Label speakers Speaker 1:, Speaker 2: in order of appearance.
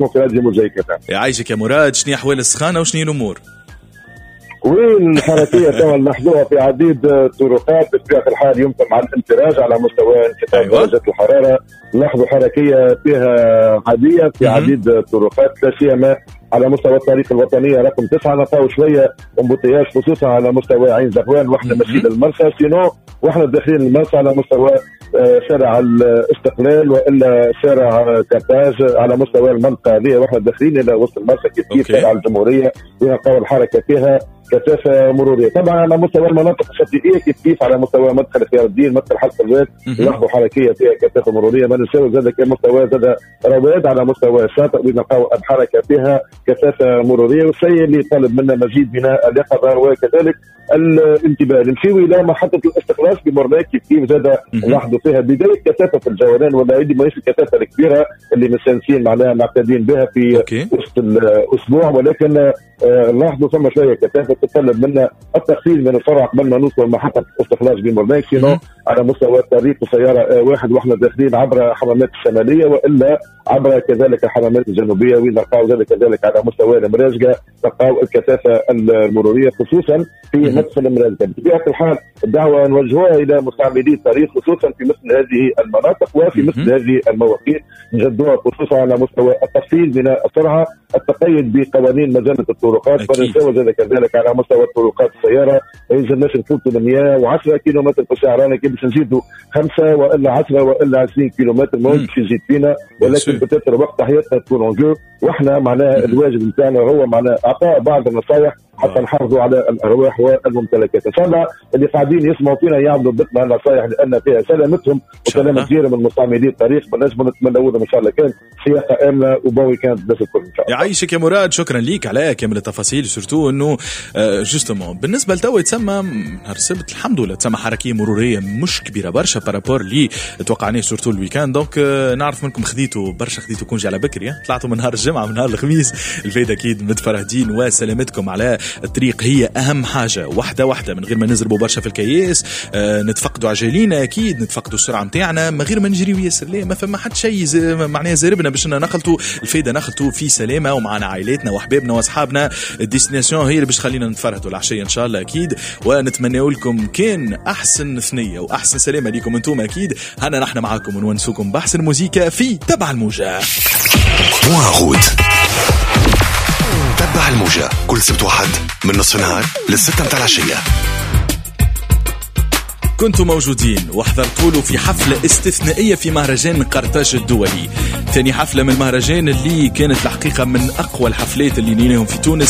Speaker 1: في راديو موزايك.
Speaker 2: يعيشك يا مراد. شنو أحوال السخانة وشنو الأمور؟
Speaker 1: وين الحركية توا المحظوظة في عديد الطرقات بطبيعة الحال يمكن مع الانفراج على مستوى انخفاض درجة الحرارة. لاحظوا حركية فيها عادية في عديد الطرقات، لا سيما على مستوى الطريق الوطنية رقم 9 نلقاو شوية امبوتياج خصوصا على مستوى عين زغوان واحنا ماشيين للمرسى، سينو واحنا داخلين المرسى على مستوى شارع الاستقلال والا شارع كارتاج على مستوى المنطقة هذه واحنا داخلين الى وسط المرسى كيف شارع الجمهورية ونلقاو الحركة فيها كثافة مرورية. طبعا على مستوى المناطق الشاطئية كيف على مستوى مدخل خيار الدين مدخل حلقة الزيت لاحظوا حركية فيها كثافة مرورية. ما ننساو زاد كمستوى زاد رواد على مستوى الشاطئ ونلقاو الحركة فيها كثافة مرورية. والشيء اللي طالب منا مزيد من اليقظة وكذلك الانتباه. نمشيو الى محطة الاستخلاص بمرلاك كيف زاد لاحظوا فيها بداية كثافة في الجولان ولا عندي ماهيش الكثافة الكبيرة اللي مستانسين معناها معتادين بها في وسط الاسبوع، ولكن لاحظوا ثم شوية كثافة تتطلب منا التخفيض من السرعة قبل ما نوصل محطة الاستخلاص بمرلاك، سينو على مستوى الطريق سيارة واحد واحنا داخلين عبر حمامات الشمالية والا عبر كذلك الحمامات الجنوبية ونلقاو كذلك على مستوى المرازقة نلقاو الكثافة المرورية خصوصا في مدخل المرازقة. بطبيعة الحال الدعوة نوجهوها إلى مستعملي الطريق خصوصا في مثل هذه المناطق وفي مثل هذه المواقيت نجدوها خصوصا على مستوى التخفيض من السرعة، التقيد بقوانين مجلة الطرقات، فنساوي كذلك على مستوى الطرقات السيارة يلزمناش نفوتوا 110 كيلومتر في الساعة، رانا كي باش نزيدوا 5 والا 10 والا 20 كيلومتر ما باش يزيد فينا، ولكن بتاتر وقت حياتنا تكون اونجو، واحنا معناها الواجب نتاعنا هو معناها اعطاء بعض النصائح حتى نحافظوا على الارواح والممتلكات. ان شاء الله اللي قاعدين يسمعوا فينا يعملوا بطنا النصائح لان فيها سلامتهم وسلامه كثير من مستعملي الطريق، بالنسبه نتمنوا لهم ان شاء الله كان سياقه امنه وبون ويكاند للناس الكل ان شاء الله.
Speaker 2: يعيشك يا مراد، شكرا ليك على كامل التفاصيل، سورتو انه جوستومون بالنسبه لتوا يتسمى نهار السبت الحمد لله تسمى حركيه مروريه مش كبيره برشا بارابور لي توقعناه سورتو الويكاند. دونك نعرف منكم خذيتوا كونجي على بكري، طلعتوا من نهار الجمعه من نهار الخميس، الفايده اكيد متفرهدين وسلامتكم على الطريق هي اهم حاجه. واحده من غير ما نزربوا برشا في الكياس، نتفقدوا عجالينا اكيد، نتفقدوا السرعه نتاعنا من غير ما نجريو ياسر، لا ما فما حد شيء معناها زاربنا باش نخلطوا الفايده، نخلطوا في سلامه ومعنا عائلاتنا واحبابنا واصحابنا. الديستنياسيون هي اللي باش خلينا نتفرهدوا العشيه ان شاء الله اكيد، ونتمنى لكم كان احسن ثنيه واحسن سلامه ليكم انتم اكيد. هنا نحن معاكم ونونسوكم باحسن موسيقى في تبع الموجة.
Speaker 3: تبع الموجة كل سبت واحد من نصف النهار للستة متاع العشية.
Speaker 2: كنتم موجودين وحضرتوا له في حفلة استثنائية في مهرجان قرطاج الدولي، ثاني حفلة من المهرجان اللي كانت الحقيقة من أقوى الحفلات اللي نيناهم في تونس